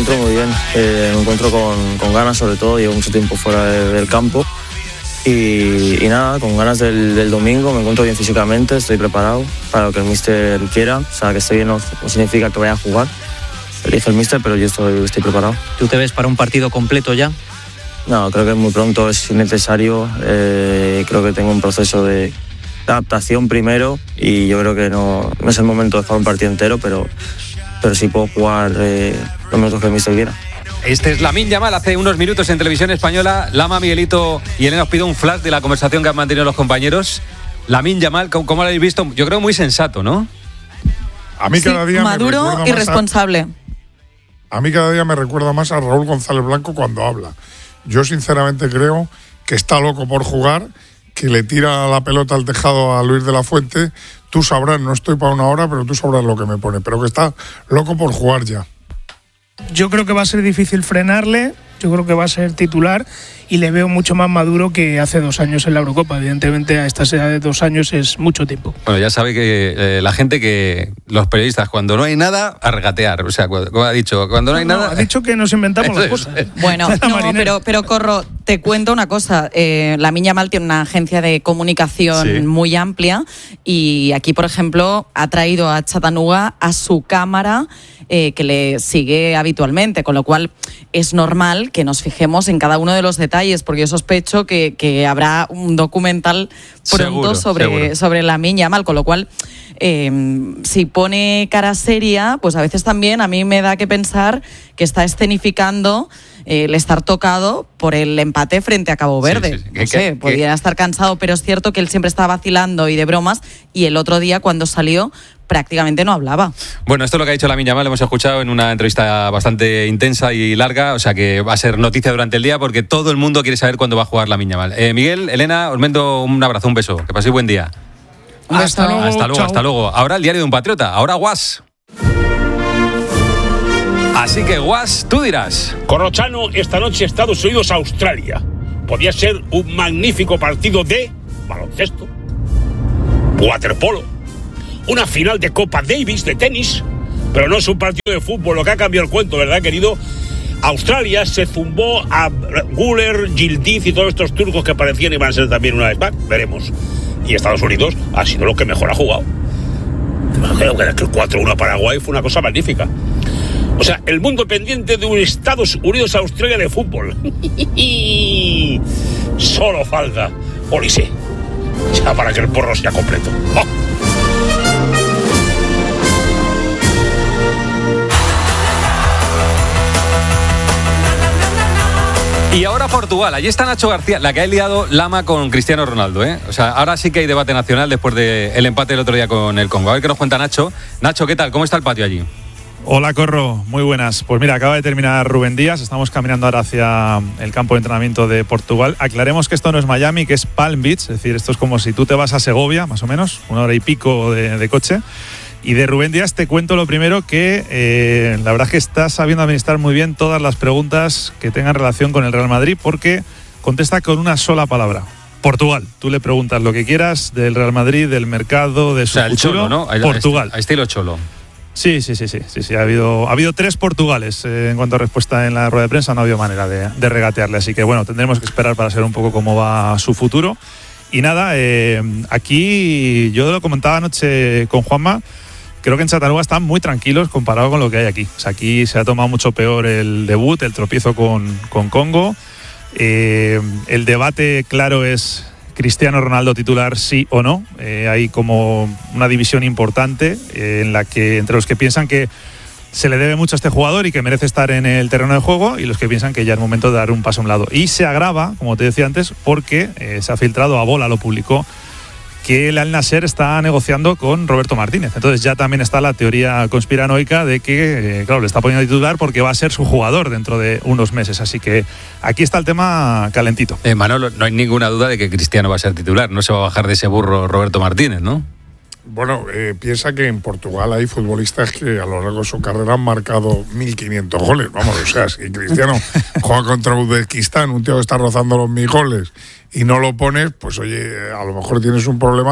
encuentro muy bien, me encuentro con ganas sobre todo, llevo mucho tiempo fuera del campo y nada, con ganas del domingo, me encuentro bien físicamente, estoy preparado para lo que el míster quiera, o sea que estoy bien no significa que vaya a jugar, elige el míster, pero yo estoy preparado. ¿Tú te ves para un partido completo ya? No, creo que es muy pronto, es innecesario, creo que tengo un proceso de adaptación primero y yo creo que no es el momento de jugar un partido entero, pero sí puedo jugar los minutos que el míster quiera. Este es Lamine Yamal. Hace unos minutos en Televisión Española, Lama, Miguelito y Elena, os pido un flash de la conversación que han mantenido los compañeros. Lamine Yamal, ¿cómo lo habéis visto? Yo creo muy sensato, ¿no? A mí cada día maduro y responsable. A mí cada día me recuerda más a Raúl González Blanco cuando habla. Yo sinceramente creo que está loco por jugar, que le tira la pelota al tejado a Luis de la Fuente. Tú sabrás, no estoy para una hora, pero tú sabrás lo que me pone. Pero que está loco por jugar ya. Yo creo que va a ser difícil frenarle, yo creo que va a ser titular y le veo mucho más maduro que hace 2 años en la Eurocopa. Evidentemente a estas edades de 2 años es mucho tiempo. Bueno, ya sabe que la gente, que los periodistas, cuando no hay nada, a regatear. O sea, como ha dicho, cuando no hay nada... Ha dicho que nos inventamos las cosas. Bueno, no, pero Corro, te cuento una cosa. Lamine Yamal tiene una agencia de comunicación muy amplia y aquí, por ejemplo, ha traído a Chattanooga a su cámara que le sigue habitualmente, con lo cual es normal que nos fijemos en cada uno de los detalles, porque yo sospecho que habrá un documental pronto sobre Lamine Yamal, con lo cual si pone cara seria, pues a veces también a mí me da que pensar que está escenificando el estar tocado por el empate frente a Cabo Verde. No sé, podría estar cansado, pero es cierto que él siempre está vacilando y de bromas, y el otro día cuando salió prácticamente no hablaba. Bueno, esto es lo que ha dicho Lamine Yamal, lo hemos escuchado en una entrevista bastante intensa y larga, o sea que va a ser noticia durante el día porque todo el mundo quiere saber cuándo va a jugar Lamine Yamal. Miguel, Elena, os mando un abrazo, un beso, que paséis buen día. Hasta luego. Hasta luego. Ahora el diario de un patriota, ahora Guas. Así que Guas, tú dirás. Corrochano, esta noche Estados Unidos-Australia. Podría ser un magnífico partido de baloncesto, waterpolo, una final de Copa Davis de tenis, pero no es un partido de fútbol, lo que ha cambiado el cuento, ¿verdad, querido? Australia se zumbó a Guler, Yildiz y todos estos turcos que parecían iban a ser también una vez más, veremos. Y Estados Unidos ha sido lo que mejor ha jugado. Creo que el 4-1 a Paraguay fue una cosa magnífica. O sea, el mundo pendiente de un Estados Unidos-Australia de fútbol. Solo falta Olise, ya para que el porro sea completo. ¡Oh! Y ahora Portugal, allí está Nacho García, la que ha liado Lama con Cristiano Ronaldo, ¿eh? O sea, ahora sí que hay debate nacional después del empate el otro día con el Congo. A ver qué nos cuenta Nacho. Nacho, ¿qué tal? ¿Cómo está el patio allí? Hola, Corro, muy buenas. Pues mira, acaba de terminar Rubén Díaz, estamos caminando ahora hacia el campo de entrenamiento de Portugal. Aclaremos que esto no es Miami, que es Palm Beach, es decir, esto es como si tú te vas a Segovia, más o menos, 1 hora y pico de coche. Y de Rubén Díaz te cuento lo primero, que la verdad es que está sabiendo administrar muy bien todas las preguntas que tengan relación con el Real Madrid, porque contesta con una sola palabra: Portugal. Tú le preguntas lo que quieras del Real Madrid, del mercado, de su futuro. El Cholo, ¿no? Portugal. A estilo Cholo. Sí. Ha habido 3 Portugales en cuanto a respuesta en la rueda de prensa, no ha habido manera de regatearle. Así que bueno, tendremos que esperar para saber un poco cómo va su futuro. Y nada, aquí yo lo comentaba anoche con Juanma. Creo que en Chattanooga están muy tranquilos comparado con lo que hay aquí. O sea, aquí se ha tomado mucho peor el debut, el tropiezo con Congo. El debate, claro, es Cristiano Ronaldo titular, sí o no. Hay como una división importante en la que entre los que piensan que se le debe mucho a este jugador y que merece estar en el terreno de juego, y los que piensan que ya es momento de dar un paso a un lado. Y se agrava, como te decía antes, porque se ha filtrado, a Bola lo publicó, que el Al Nassr está negociando con Roberto Martínez. Entonces ya también está la teoría conspiranoica de que, claro, le está poniendo titular porque va a ser su jugador dentro de unos meses. Así que aquí está el tema calentito. Manolo, no hay ninguna duda de que Cristiano va a ser titular. No se va a bajar de ese burro Roberto Martínez, ¿no? Bueno, piensa que en Portugal hay futbolistas que a lo largo de su carrera han marcado 1.500 goles. Vamos, o sea, si Cristiano juega contra Uzbekistán, un tío que está rozando los 1.000 goles, y no lo pones, pues oye, a lo mejor tienes un problema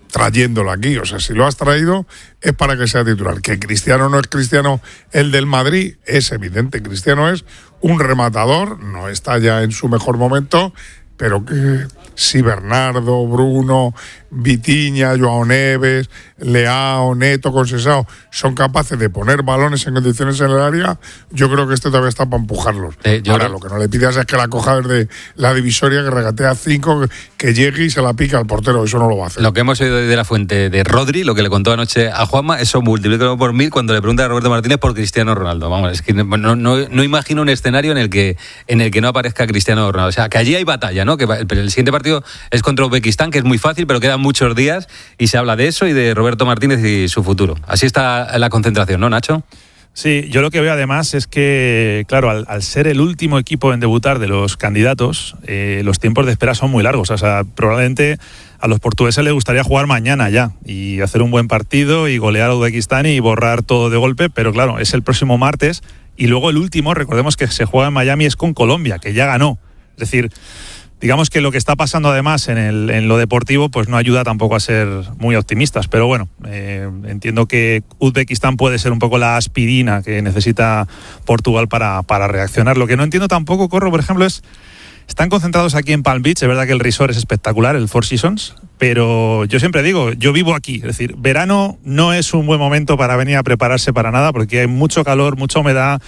trayéndolo aquí. O sea, si lo has traído es para que sea titular. Que Cristiano no es Cristiano el del Madrid, es evidente. Cristiano es un rematador, no está ya en su mejor momento, pero que si Bernardo, Bruno, Vitinha, Joao Neves, Leao, Neto, Conceição son capaces de poner balones en condiciones en el área, yo creo que este todavía está para empujarlos. Ahora, lo que no le pidas es que la coja desde la divisoria, que regatea 5, que llegue y se la pica al portero, eso no lo va a hacer. Lo que hemos oído de la fuente de Rodri, lo que le contó anoche a Juanma, eso multiplícalo por 1000 cuando le pregunta a Roberto Martínez por Cristiano Ronaldo. Vamos, es que no imagino un escenario en el que no aparezca Cristiano Ronaldo. O sea, que allí hay batalla, ¿no? Que el siguiente partido es contra Uzbekistán, que es muy fácil, pero quedan muchos días y se habla de eso y de Roberto Martínez y su futuro. Así está la concentración, ¿no, Nacho? Sí, yo lo que veo además es que, claro, al ser el último equipo en debutar de los candidatos, los tiempos de espera son muy largos. O sea, probablemente a los portugueses les gustaría jugar mañana ya y hacer un buen partido y golear a Uzbekistán y borrar todo de golpe, pero claro, es el próximo martes y luego el último, recordemos que se juega en Miami, es con Colombia, que ya ganó. Es decir, digamos que lo que está pasando además en lo deportivo pues no ayuda tampoco a ser muy optimistas, pero bueno, entiendo que Uzbekistán puede ser un poco la aspirina que necesita Portugal para reaccionar. Lo que no entiendo tampoco, Corro, por ejemplo, es están concentrados aquí en Palm Beach, es verdad que el resort es espectacular, el Four Seasons, pero yo siempre digo, yo vivo aquí, es decir, verano no es un buen momento para venir a prepararse para nada porque hay mucho calor, mucha humedad.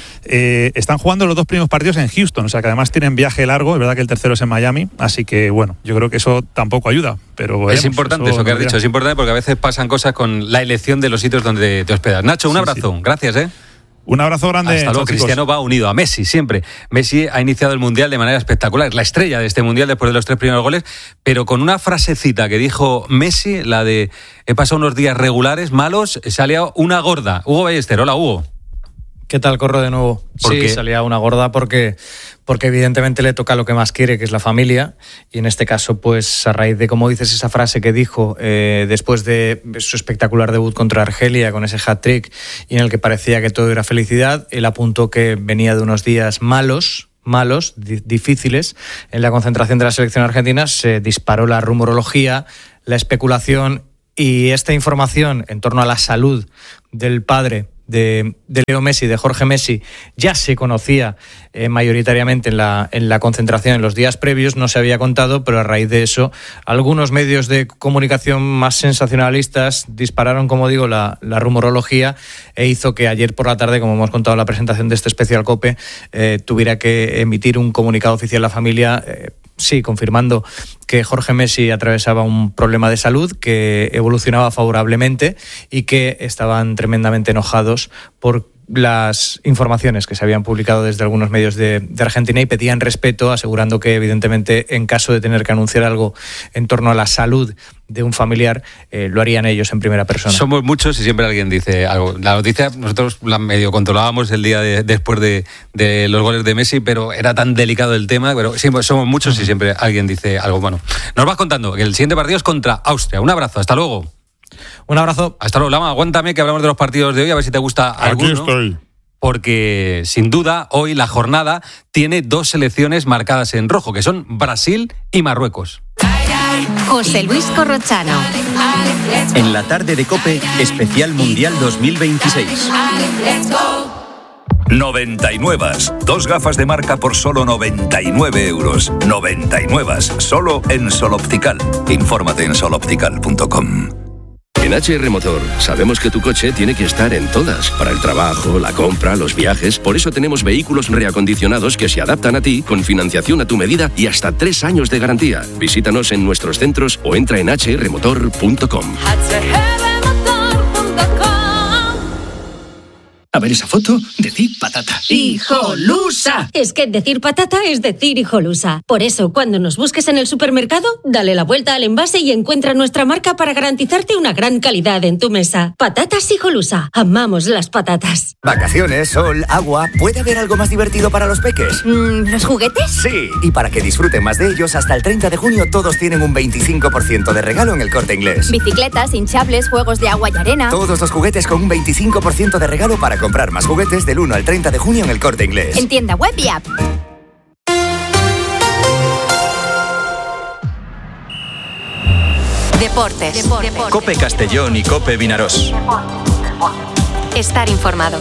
Están jugando los 2 primeros partidos en Houston, o sea que además tienen viaje largo, es verdad que el tercero es en Miami, así que bueno, yo creo que eso tampoco ayuda, pero veremos. Es importante eso que has dicho, es importante porque a veces pasan cosas con la elección de los sitios donde te hospedas. Nacho, un abrazo, sí. Gracias. Un abrazo grande. Hasta luego. Cristiano va unido a Messi siempre. Messi ha iniciado el Mundial de manera espectacular, la estrella de este Mundial después de los 3 primeros goles, pero con una frasecita que dijo Messi, la de he pasado unos días regulares, malos, se ha liado una gorda. Hugo Ballester, hola Hugo. ¿Qué tal, Corro, de nuevo? Sí, salía una gorda porque evidentemente le toca lo que más quiere, que es la familia, y en este caso, pues a raíz de, como dices, esa frase que dijo después de su espectacular debut contra Argelia, con ese hat-trick, y en el que parecía que todo era felicidad, él apuntó que venía de unos días malos, difíciles. En la concentración de la selección argentina se disparó la rumorología, la especulación, y esta información en torno a la salud del padre de Leo Messi, de Jorge Messi, ya se conocía mayoritariamente en la concentración en los días previos, no se había contado, pero a raíz de eso algunos medios de comunicación más sensacionalistas dispararon, como digo, la rumorología e hizo que ayer por la tarde, como hemos contado en la presentación de este especial COPE, tuviera que emitir un comunicado oficial la familia, sí, confirmando que Jorge Messi atravesaba un problema de salud que evolucionaba favorablemente y que estaban tremendamente enojados por las informaciones que se habían publicado desde algunos medios de Argentina y pedían respeto, asegurando que evidentemente en caso de tener que anunciar algo en torno a la salud de un familiar, lo harían ellos en primera persona. Somos muchos y siempre alguien dice algo. La noticia nosotros la medio controlábamos el día después de los goles de Messi, pero era tan delicado el tema, pero sí, somos muchos y siempre alguien dice algo. Bueno, nos vas contando que el siguiente partido es contra Austria. Un abrazo, hasta luego. Un abrazo. Hasta luego, Lama. Aguántame que hablamos de los partidos de hoy, a ver si te gusta alguno. Aquí estoy. Porque, sin duda, hoy la jornada tiene 2 selecciones marcadas en rojo, que son Brasil y Marruecos. José Luis Corrochano. En la tarde de COPE, especial Mundial 2026. 99. 2 gafas de marca por solo 99 euros. 99. Solo en Sol Optical. Infórmate en soloptical.com. En HR Motor sabemos que tu coche tiene que estar en todas, para el trabajo, la compra, los viajes. Por eso tenemos vehículos reacondicionados que se adaptan a ti, con financiación a tu medida y hasta 3 años de garantía. Visítanos en nuestros centros o entra en hrmotor.com. A ver esa foto, decir patata. ¡Hijolusa! Es que decir patata es decir hijolusa. Por eso, cuando nos busques en el supermercado, dale la vuelta al envase y encuentra nuestra marca para garantizarte una gran calidad en tu mesa. Patatas Hijolusa. Amamos las patatas. Vacaciones, sol, agua. ¿Puede haber algo más divertido para los peques? ¿Los juguetes? Sí. Y para que disfruten más de ellos, hasta el 30 de junio todos tienen un 25% de regalo en El Corte Inglés. Bicicletas, hinchables, juegos de agua y arena. Todos los juguetes con un 25% de regalo para comprar más juguetes del 1 al 30 de junio en El Corte Inglés. En tienda web y app. Deportes. COPE Castellón y COPE Vinarós. Estar informado.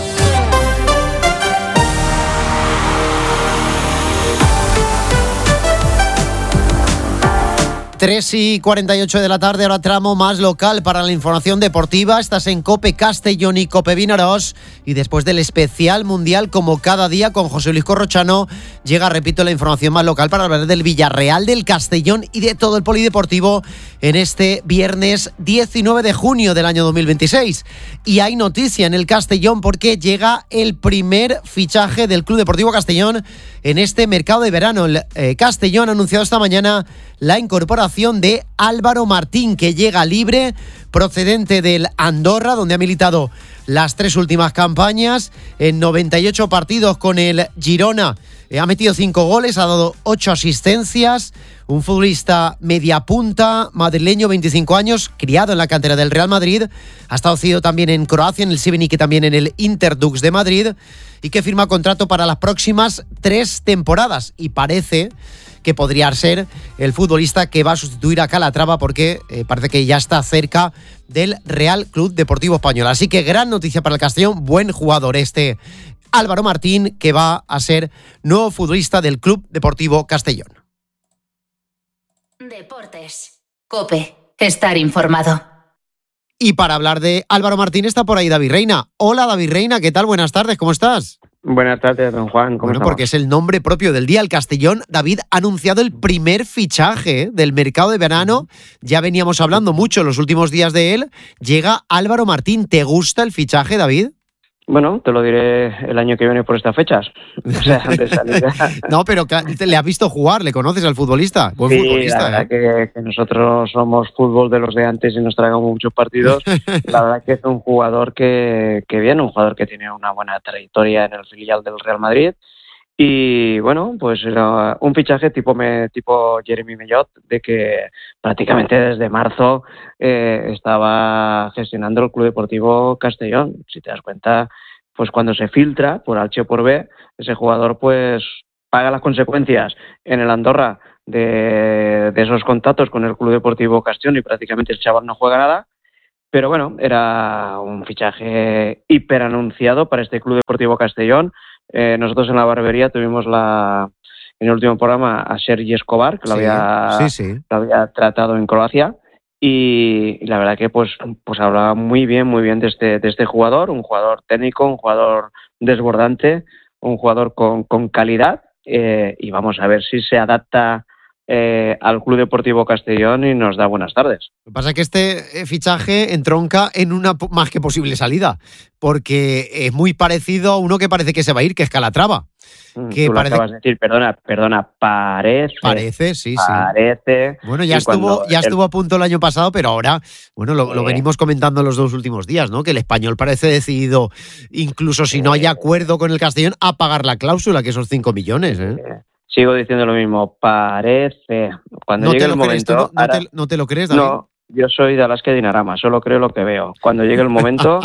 Tres y 48 de la tarde, ahora tramo más local para la información deportiva. Estás en COPE Castellón y COPE Vinarós. Y después del especial mundial, como cada día, con José Luis Corrochano, llega, repito, la información más local para hablar del Villarreal, del Castellón y de todo el polideportivo en este viernes 19 de junio del año 2026. Y hay noticia en el Castellón porque llega el primer fichaje del Club Deportivo Castellón en este mercado de verano. El Castellón ha anunciado esta mañana la incorporación de Álvaro Martín, que llega libre, procedente del Andorra, donde ha militado las 3 últimas campañas. En 98 partidos con el Girona ha metido 5 goles, ha dado 8 asistencias. Un futbolista media punta, madrileño, 25 años, criado en la cantera del Real Madrid. Ha estado cedido también en Croacia, en el Šibenik y también en el Interdux de Madrid. Y que firma contrato para las próximas 3 temporadas. Y parece que podría ser el futbolista que va a sustituir a Calatrava, porque parece que ya está cerca del Real Club Deportivo Español. Así que gran noticia para el Castellón, buen jugador este Álvaro Martín, que va a ser nuevo futbolista del Club Deportivo Castellón. Deportes. COPE. Estar informado. Y para hablar de Álvaro Martín está por ahí David Reina. Hola David Reina, ¿qué tal? Buenas tardes, ¿cómo estás? Buenas tardes, don Juan. ¿Cómo estamos? Porque es el nombre propio del día. El Castellón, David, ha anunciado el primer fichaje del mercado de verano. Ya veníamos hablando mucho en los últimos días de él. Llega Álvaro Martín. ¿Te gusta el fichaje, David? Bueno, te lo diré el año que viene por estas fechas. O sea, de salida. No, pero le has visto jugar, ¿le conoces al futbolista? Buen futbolista, la verdad que nosotros somos fútbol de los de antes y nos tragamos muchos partidos. La verdad que es un jugador que viene, un jugador que tiene una buena trayectoria en el filial del Real Madrid. Y bueno, pues era un fichaje tipo Jeremy Mellot, de que prácticamente desde marzo estaba gestionando el Club Deportivo Castellón. Si te das cuenta, pues cuando se filtra por H o por B, ese jugador pues paga las consecuencias en el Andorra de esos contactos con el Club Deportivo Castellón y prácticamente el chaval no juega nada. Pero bueno, era un fichaje hiperanunciado para este Club Deportivo Castellón. Nosotros en la barbería tuvimos en el último programa a Sergi Escobar, que lo había tratado en Croacia, y la verdad que pues hablaba muy bien de este jugador, un jugador técnico, un jugador desbordante, un jugador con calidad, y vamos a ver si se adapta al Club Deportivo Castellón y nos da buenas tardes. Lo que pasa es que este fichaje entronca en una más que posible salida, porque es muy parecido a uno que parece que se va a ir, que es Calatrava. Que tú lo acabas de decir, perdona, parece. Parece, sí. Bueno, ya Y estuvo a punto el año pasado, pero ahora, bueno, lo venimos comentando en los 2 últimos días, ¿no? Que el Español parece decidido, incluso si no hay acuerdo con el Castellón, a pagar la cláusula, que esos 5 millones, ¿eh? Sigo diciendo lo mismo, parece. Cuando llegue el momento... ¿No te lo crees, David? No, yo soy de Alaska y Dinarama, solo creo lo que veo. Cuando llegue el momento,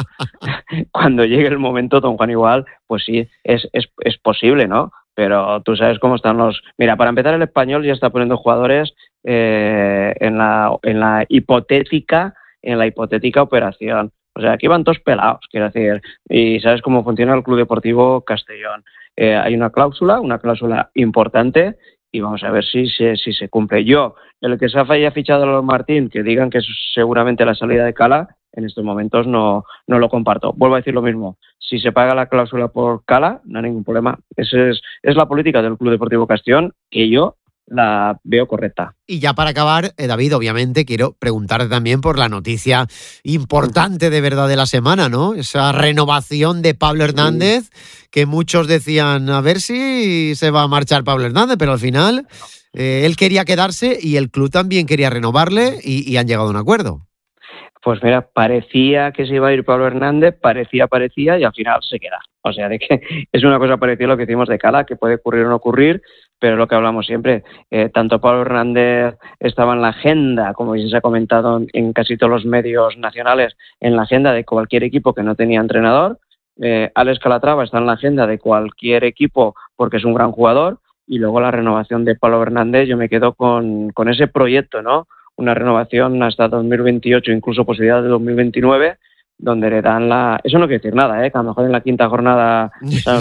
don Juan, igual, pues sí, es posible, ¿no? Pero tú sabes cómo están los... Mira, para empezar, el Español ya está poniendo jugadores en la hipotética operación. O sea, aquí van todos pelados, quiero decir. Y sabes cómo funciona el Club Deportivo Castellón. Hay una cláusula importante y vamos a ver si se cumple. Yo, el que se haya fichado a Álvaro Martín, que digan que es seguramente la salida de Cala, en estos momentos no lo comparto. Vuelvo a decir lo mismo. Si se paga la cláusula por Cala, no hay ningún problema. Esa es la política del Club Deportivo Castellón, que yo la veo correcta. Y ya para acabar, David, obviamente quiero preguntarte también por la noticia importante de verdad de la semana, ¿no? Esa renovación de Pablo Hernández, que muchos decían a ver si se va a marchar Pablo Hernández, pero al final él quería quedarse y el club también quería renovarle y han llegado a un acuerdo. Pues mira, parecía que se iba a ir Pablo Hernández, parecía y al final se queda. O sea, de que es una cosa parecida a lo que decimos de Cala, que puede ocurrir o no ocurrir, pero es lo que hablamos siempre. Tanto Pablo Hernández estaba en la agenda, como se ha comentado en casi todos los medios nacionales, en la agenda de cualquier equipo que no tenía entrenador. Alex Calatrava está en la agenda de cualquier equipo porque es un gran jugador. Y luego la renovación de Pablo Hernández, yo me quedo con ese proyecto, ¿no? una renovación hasta 2028, incluso posibilidad de 2029, donde le dan eso no quiere decir nada, que a lo mejor en la quinta jornada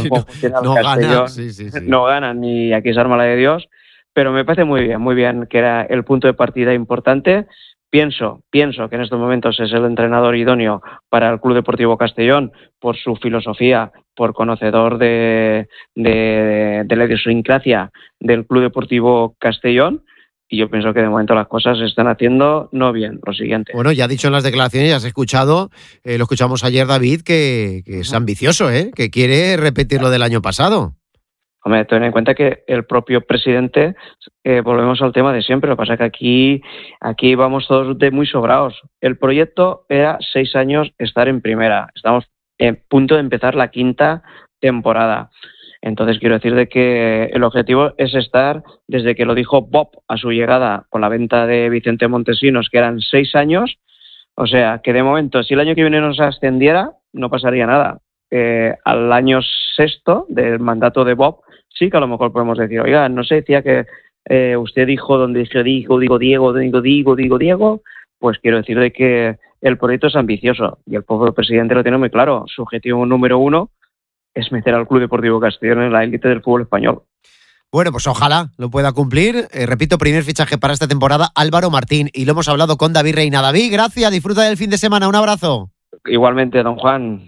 no ganan y aquí se arma la de Dios, pero me parece muy bien, que era el punto de partida importante. Pienso que en estos momentos es el entrenador idóneo para el Club Deportivo Castellón por su filosofía, por conocedor de la idiosincrasia del Club Deportivo Castellón, y yo pienso que de momento las cosas se están haciendo no bien. Lo siguiente. Bueno, ya ha dicho en las declaraciones, ya has escuchado, lo escuchamos ayer, David, que es ambicioso, que quiere repetir lo del año pasado. Hombre, ten en cuenta que el propio presidente, volvemos al tema de siempre, lo que pasa es que aquí vamos todos de muy sobrados. El proyecto era 6 años estar en primera, estamos en punto de empezar la 5ª temporada. Entonces quiero decir de que el objetivo es estar, desde que lo dijo Bob a su llegada con la venta de Vicente Montesinos, que eran 6 años, o sea que de momento, si el año que viene nos ascendiera, no pasaría nada. Al año 6º del mandato de Bob, sí que a lo mejor podemos decir, oiga, no sé, decía que usted dijo donde digo Diego, pues quiero decir de que el proyecto es ambicioso y el propio presidente lo tiene muy claro. Su objetivo número 1 es meter al Club Deportivo Castellón en la élite del fútbol español. Bueno, pues ojalá lo pueda cumplir. Repito, primer fichaje para esta temporada, Álvaro Martín, y lo hemos hablado con David Reina. David, gracias, disfruta del fin de semana, un abrazo. Igualmente, don Juan.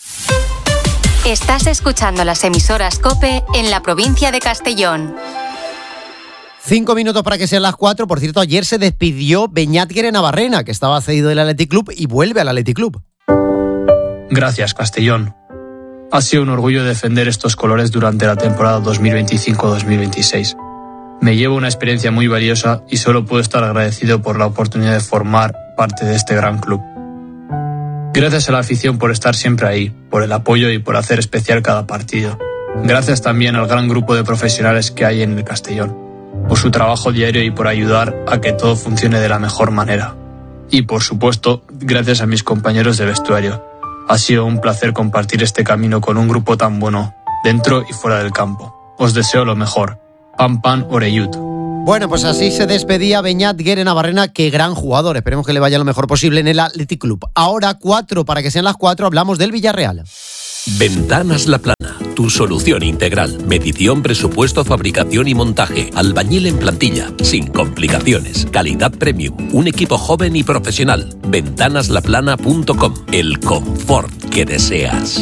Estás escuchando las emisoras COPE en la provincia de Castellón. 5 minutos para que sean las 4. Por cierto, ayer se despidió Beñat Guerenabarrena, que estaba cedido del Athletic Club y vuelve al Athletic Club. Gracias, Castellón. Ha sido un orgullo defender estos colores durante la temporada 2025-2026. Me llevo una experiencia muy valiosa y solo puedo estar agradecido por la oportunidad de formar parte de este gran club. Gracias a la afición por estar siempre ahí, por el apoyo y por hacer especial cada partido. Gracias también al gran grupo de profesionales que hay en el Castellón, por su trabajo diario y por ayudar a que todo funcione de la mejor manera. Y por supuesto, gracias a mis compañeros de vestuario. Ha sido un placer compartir este camino con un grupo tan bueno, dentro y fuera del campo. Os deseo lo mejor. Pam Pam Oreyut. Bueno, pues así se despedía Beñat Guerenabarrena, qué gran jugador. Esperemos que le vaya lo mejor posible en el Athletic Club. Ahora 4, para que sean las 4, hablamos del Villarreal. Ventanas La Plana, tu solución integral. Medición, presupuesto, fabricación y montaje. Albañil en plantilla, sin complicaciones. Calidad premium. Un equipo joven y profesional. Ventanaslaplana.com. El confort que deseas.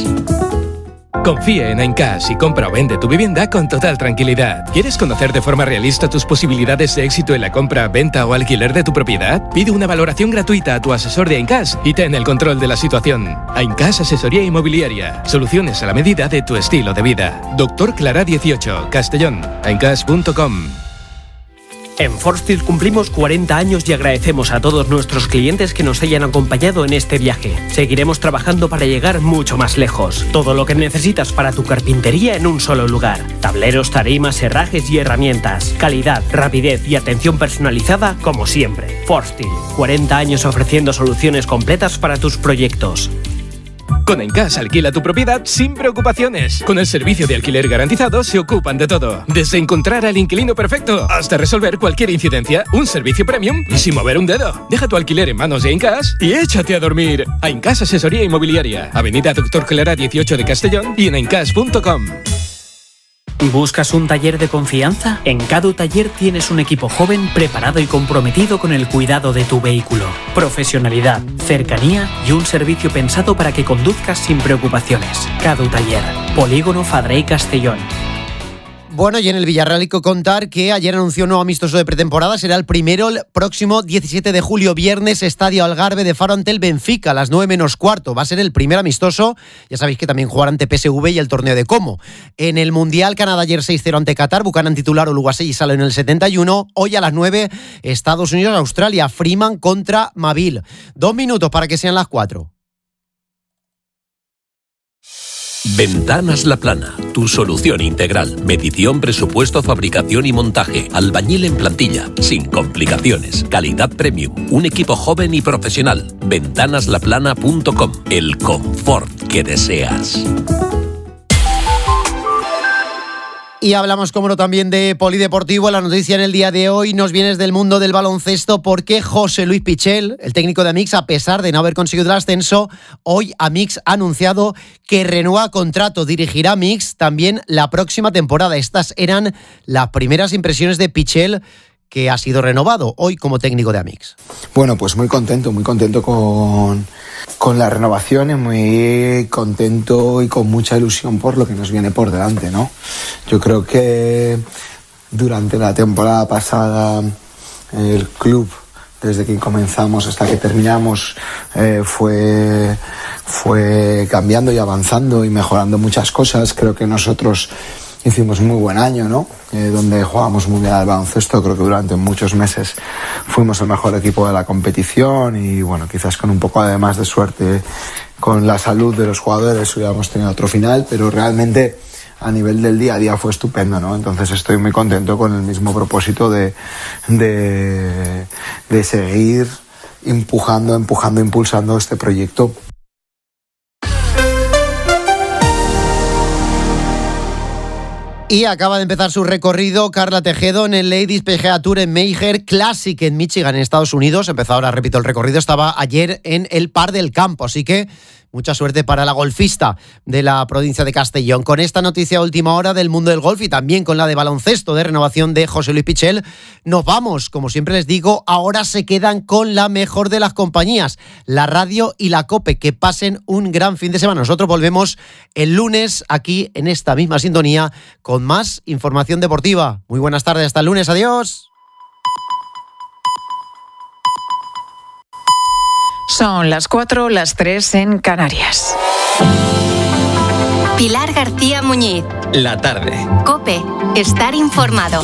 Confía en Aincash y compra o vende tu vivienda con total tranquilidad. ¿Quieres conocer de forma realista tus posibilidades de éxito en la compra, venta o alquiler de tu propiedad? Pide una valoración gratuita a tu asesor de Aincash y ten el control de la situación. Aincash Asesoría Inmobiliaria. Soluciones a la medida de tu estilo de vida. Doctor Clara 18, Castellón. Aincash.com. En Forstil cumplimos 40 años y agradecemos a todos nuestros clientes que nos hayan acompañado en este viaje. Seguiremos trabajando para llegar mucho más lejos. Todo lo que necesitas para tu carpintería en un solo lugar. Tableros, tarimas, herrajes y herramientas. Calidad, rapidez y atención personalizada como siempre. Forstil, 40 años ofreciendo soluciones completas para tus proyectos. Con Aincash alquila tu propiedad sin preocupaciones. Con el servicio de alquiler garantizado se ocupan de todo. Desde encontrar al inquilino perfecto hasta resolver cualquier incidencia. Un servicio premium y sin mover un dedo. Deja tu alquiler en manos de Aincash y échate a dormir. Aincash Asesoría Inmobiliaria. Avenida Doctor Clara 18 de Castellón y en aincash.com. ¿Buscas un taller de confianza? En Cadu Taller tienes un equipo joven, preparado y comprometido con el cuidado de tu vehículo. Profesionalidad, cercanía y un servicio pensado para que conduzcas sin preocupaciones. Cadu Taller, Polígono Fadrey Castellón. Bueno, y en el Villarreal hay que contar que ayer anunció un nuevo amistoso de pretemporada. Será el primero el próximo 17 de julio, viernes, Estadio Algarve de Faro ante el Benfica, a las 9:15. Va a ser el primer amistoso. Ya sabéis que también jugará ante PSV y el torneo de Como. En el Mundial, Canadá ayer 6-0 ante Qatar, Buchanan titular, Oluwaseyi sale en el 71. Hoy a las 9, Estados Unidos, Australia, Freeman contra Mavil. 2 minutos para que sean las 4. Ventanas La Plana, tu solución integral. Medición, presupuesto, fabricación y montaje. Albañil en plantilla, sin complicaciones. Calidad premium. Un equipo joven y profesional. Ventanaslaplana.com. El confort que deseas. Y hablamos, como no, también de polideportivo. La noticia en el día de hoy nos viene del mundo del baloncesto porque José Luis Pichel, el técnico de Amix, a pesar de no haber conseguido el ascenso, hoy Amix ha anunciado que renueva contrato. Dirigirá Amix también la próxima temporada. Estas eran las primeras impresiones de Pichel, que ha sido renovado hoy como técnico de Amix. Bueno, pues muy contento con la renovación y muy contento y con mucha ilusión por lo que nos viene por delante, ¿no? Yo creo que durante la temporada pasada el club, desde que comenzamos hasta que terminamos, fue cambiando y avanzando y mejorando muchas cosas. Creo que nosotros hicimos muy buen año, ¿no? Donde jugábamos muy bien al baloncesto. Creo que durante muchos meses fuimos el mejor equipo de la competición y, bueno, quizás con un poco además de suerte con la salud de los jugadores hubiéramos tenido otro final, pero realmente a nivel del día a día fue estupendo, ¿no? Entonces estoy muy contento con el mismo propósito de seguir impulsando este proyecto. Y acaba de empezar su recorrido Carla Tejedo en el Ladies PGA Tour en Meijer Classic en Michigan, en Estados Unidos. Empezó ahora, repito, el recorrido. Estaba ayer en el Par del Campo, así que mucha suerte para la golfista de la provincia de Castellón. Con esta noticia a última hora del mundo del golf y también con la de baloncesto de renovación de José Luis Pichel, nos vamos. Como siempre les digo, ahora se quedan con la mejor de las compañías, la radio y la COPE. Que pasen un gran fin de semana. Nosotros volvemos el lunes aquí en esta misma sintonía con más información deportiva. Muy buenas tardes, hasta el lunes, adiós. Son las 4, las 3 en Canarias. Pilar García Muñiz. La tarde. COPE. Estar informado.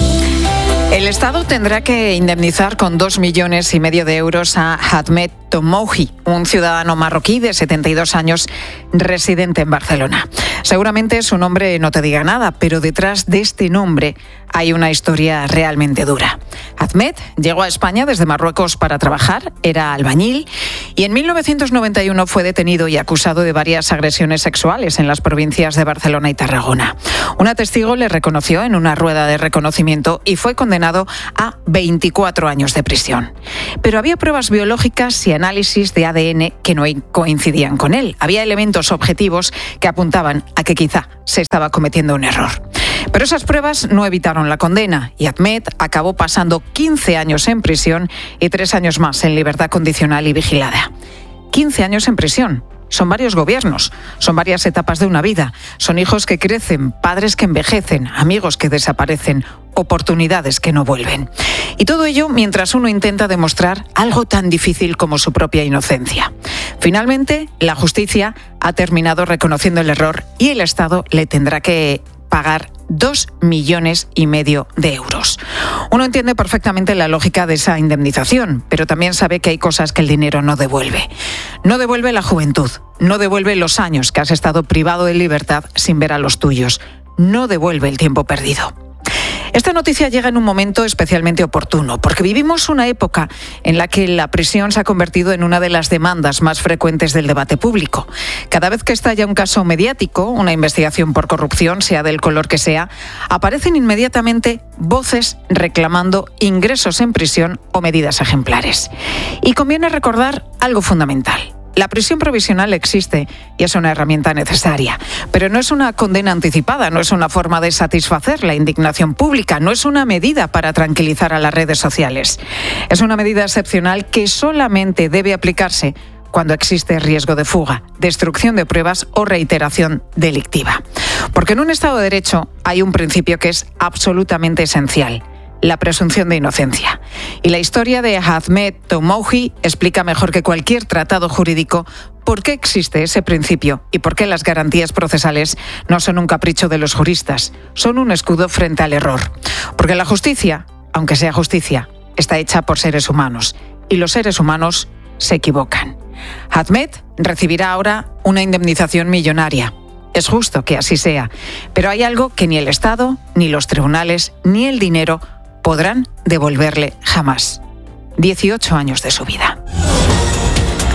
El Estado tendrá que indemnizar con 2,5 millones de euros a Ahmed Tomouhi, un ciudadano marroquí de 72 años residente en Barcelona. Seguramente su nombre no te diga nada, pero detrás de este nombre hay una historia realmente dura. Ahmed llegó a España desde Marruecos para trabajar, era albañil y en 1991 fue detenido y acusado de varias agresiones sexuales en las provincias de Barcelona y Tarragona. Una testigo le reconoció en una rueda de reconocimiento y fue condenado a 24 años de prisión. Pero había pruebas biológicas y análisis de ADN que no coincidían con él. Había elementos objetivos que apuntaban a que quizá se estaba cometiendo un error. Pero esas pruebas no evitaron la condena y Ahmed acabó pasando 15 años en prisión y 3 años más en libertad condicional y vigilada. 15 años en prisión. Son varios gobiernos, son varias etapas de una vida, son hijos que crecen, padres que envejecen, amigos que desaparecen, oportunidades que no vuelven. Y todo ello mientras uno intenta demostrar algo tan difícil como su propia inocencia. Finalmente, la justicia ha terminado reconociendo el error y el Estado le tendrá que pagar 2,5 millones de euros. Uno entiende perfectamente la lógica de esa indemnización, pero también sabe que hay cosas que el dinero no devuelve. No devuelve la juventud, no devuelve los años que has estado privado de libertad sin ver a los tuyos, no devuelve el tiempo perdido. Esta noticia llega en un momento especialmente oportuno, porque vivimos una época en la que la prisión se ha convertido en una de las demandas más frecuentes del debate público. Cada vez que estalla un caso mediático, una investigación por corrupción, sea del color que sea, aparecen inmediatamente voces reclamando ingresos en prisión o medidas ejemplares. Y conviene recordar algo fundamental. La prisión provisional existe y es una herramienta necesaria, pero no es una condena anticipada, no es una forma de satisfacer la indignación pública, no es una medida para tranquilizar a las redes sociales. Es una medida excepcional que solamente debe aplicarse cuando existe riesgo de fuga, destrucción de pruebas o reiteración delictiva. Porque en un Estado de Derecho hay un principio que es absolutamente esencial: la presunción de inocencia. Y la historia de Ahmed Tomouhi explica mejor que cualquier tratado jurídico por qué existe ese principio y por qué las garantías procesales no son un capricho de los juristas, son un escudo frente al error. Porque la justicia, aunque sea justicia, está hecha por seres humanos y los seres humanos se equivocan. Ahmed recibirá ahora una indemnización millonaria. Es justo que así sea, pero hay algo que ni el Estado, ni los tribunales, ni el dinero podrán devolverle jamás: 18 años de su vida.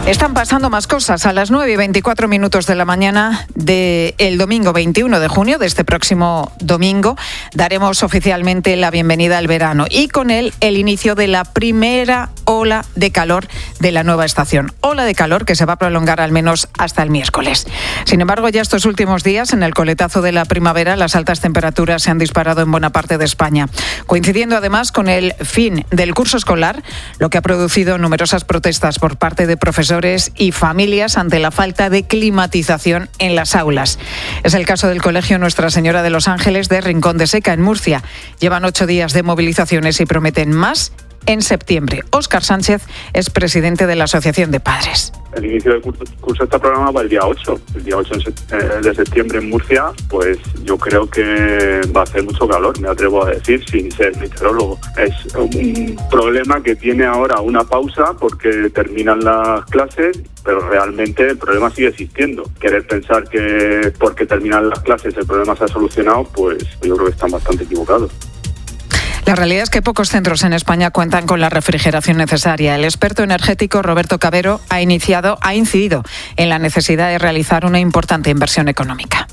Están pasando más cosas. A las 9:24 de la mañana del domingo 21 de junio, de este próximo domingo, daremos oficialmente la bienvenida al verano y con él el inicio de la primera ola de calor de la nueva estación. Ola de calor que se va a prolongar al menos hasta el miércoles. Sin embargo, ya estos últimos días, en el coletazo de la primavera, las altas temperaturas se han disparado en buena parte de España, coincidiendo además con el fin del curso escolar, lo que ha producido numerosas protestas por parte de profesores y familias ante la falta de climatización en las aulas. Es el caso del Colegio Nuestra Señora de los Ángeles de Rincón de Seca, en Murcia. Llevan 8 días de movilizaciones y prometen más en septiembre. Óscar Sánchez es presidente de la Asociación de Padres. El inicio del curso está programado para el día 8. El día 8 de septiembre en Murcia, pues yo creo que va a hacer mucho calor, me atrevo a decir, sin ser meteorólogo. Es un problema que tiene ahora una pausa porque terminan las clases, pero realmente el problema sigue existiendo. Querer pensar que porque terminan las clases el problema se ha solucionado, pues yo creo que están bastante equivocados. La realidad es que pocos centros en España cuentan con la refrigeración necesaria. El experto energético Roberto Cabero ha incidido en la necesidad de realizar una importante inversión económica.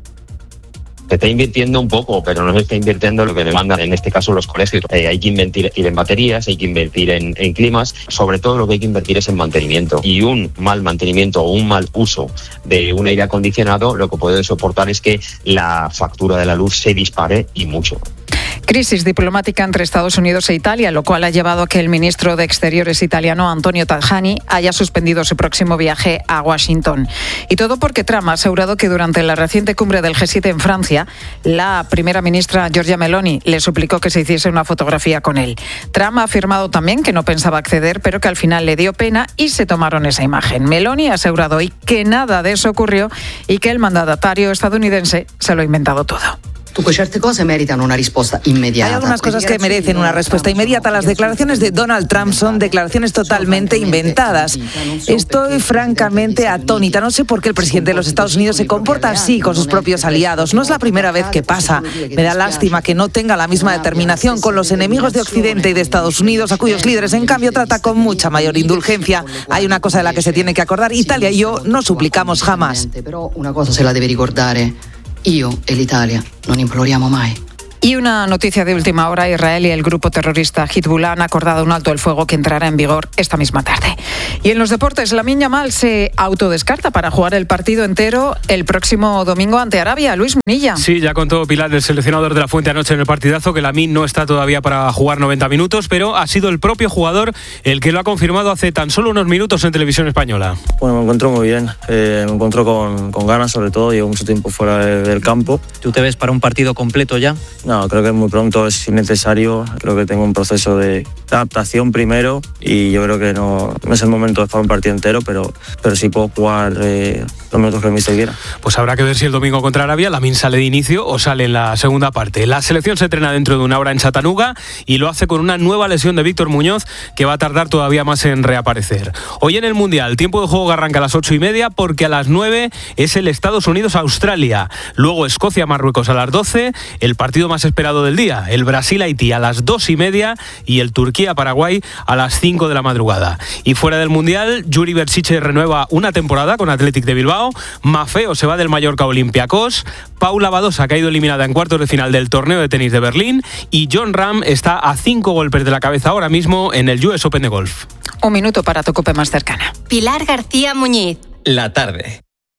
Se está invirtiendo un poco, pero no se está invirtiendo lo que demandan, en este caso, los colegios. Hay que invertir en baterías, hay que invertir en climas. Sobre todo lo que hay que invertir es en mantenimiento. Y un mal mantenimiento o un mal uso de un aire acondicionado lo que puede soportar es que la factura de la luz se dispare y mucho. Crisis diplomática entre Estados Unidos e Italia, lo cual ha llevado a que el ministro de Exteriores italiano, Antonio Tajani, haya suspendido su próximo viaje a Washington. Y todo porque Trump ha asegurado que durante la reciente cumbre del G7 en Francia, la primera ministra Giorgia Meloni le suplicó que se hiciese una fotografía con él. Trump ha afirmado también que no pensaba acceder, pero que al final le dio pena y se tomaron esa imagen. Meloni ha asegurado hoy que nada de eso ocurrió y que el mandatario estadounidense se lo ha inventado todo. Certe cose meritan una respuesta inmediata. Hay algunas cosas que merecen una respuesta inmediata. Las declaraciones de Donald Trump son declaraciones totalmente inventadas. Estoy francamente atónita. No sé por qué el presidente de los Estados Unidos se comporta así con sus propios aliados. No es la primera vez que pasa. Me da lástima que no tenga la misma determinación con los enemigos de Occidente y de Estados Unidos, a cuyos líderes, en cambio, trata con mucha mayor indulgencia. Hay una cosa de la que se tiene que acordar. Italia y yo no suplicamos jamás. Pero una cosa se la debe recordare. Io e l'Italia non imploriamo mai. Y una noticia de última hora: Israel y el grupo terrorista Hezbollah han acordado un alto el fuego que entrará en vigor esta misma tarde. Y en los deportes, Lamine Yamal se autodescarta para jugar el partido entero el próximo domingo ante Arabia. Luis Munilla. Sí, ya contó Pilar, el seleccionador de la Fuente, anoche en el partidazo, que Lamine no está todavía para jugar 90 minutos, pero ha sido el propio jugador el que lo ha confirmado hace tan solo unos minutos en Televisión Española. Bueno, me encuentro muy bien, me encuentro con ganas, sobre todo. Llevo mucho tiempo fuera del campo. ¿Tú te ves para un partido completo ya? No, creo que muy pronto es innecesario. Creo que tengo un proceso de adaptación primero y yo creo que no es el momento de jugar un partido entero, pero sí puedo jugar los minutos que el míster quiera. Pues habrá que ver si el domingo contra Arabia Lamine sale de inicio o sale en la segunda parte. La selección se entrena dentro de una hora en Chattanooga y lo hace con una nueva lesión de Víctor Muñoz, que va a tardar todavía más en reaparecer. Hoy en el Mundial, tiempo de juego que arranca a las 8:30, porque a las 9 es el Estados Unidos-Australia. Luego Escocia-Marruecos a las 12, el partido más esperado del día, el Brasil-Haití a las 2:30 y el Turquía-Paraguay a las 5 de la madrugada. Y fuera del Mundial, Yuri Berchiche renueva una temporada con Athletic de Bilbao, Maffeo se va del Mallorca a Olympiacos, Paula Badosa ha caído eliminada en cuartos de final del torneo de tenis de Berlín y Jon Rahm está a 5 golpes de la cabeza ahora mismo en el US Open de golf. Un minuto para tu COPE más cercana. Pilar García Muñiz. La tarde.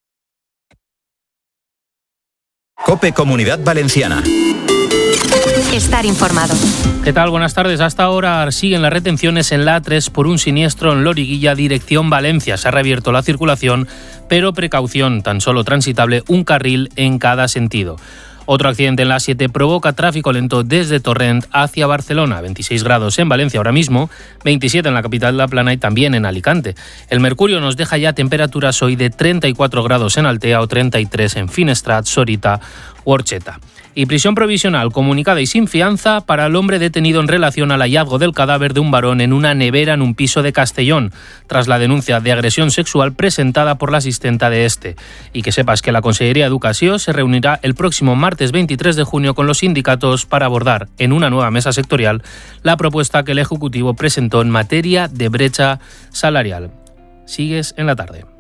COPE Comunidad Valenciana. Estar informado. ¿Qué tal? Buenas tardes. Hasta ahora siguen las retenciones en la A3 por un siniestro en Loriguilla, dirección Valencia. Se ha reabierto la circulación, pero precaución, tan solo transitable un carril en cada sentido. Otro accidente en la A7 provoca tráfico lento desde Torrent hacia Barcelona. 26 grados en Valencia ahora mismo, 27 en la capital de La Plana y también en Alicante. El mercurio nos deja ya temperaturas hoy de 34 grados en Altea o 33 en Finestrat, Sorita u Orcheta. Y prisión provisional comunicada y sin fianza para el hombre detenido en relación al hallazgo del cadáver de un varón en una nevera en un piso de Castellón, tras la denuncia de agresión sexual presentada por la asistenta de este. Y que sepas que la Consellería de Educación se reunirá el próximo martes 23 de junio con los sindicatos para abordar en una nueva mesa sectorial la propuesta que el Ejecutivo presentó en materia de brecha salarial. Sigues en la tarde.